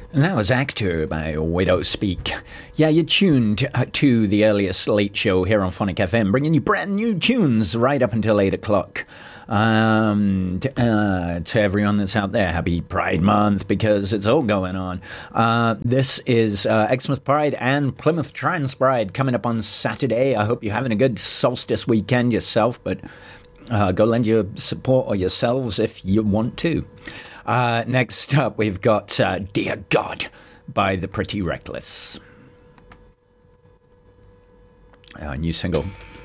And that was Actor by Widow Speak. Yeah, you're tuned to the earliest late show here on Phonic FM, bringing you brand new tunes right up until 8 o'clock. To everyone that's out there, happy Pride Month, because it's all going on. This is Exmouth Pride and Plymouth Trans Pride coming up on Saturday. I hope you're having a good solstice weekend yourself, but go lend your support or yourselves if you want to. Next up, we've got Dear God by The Pretty Reckless. New single.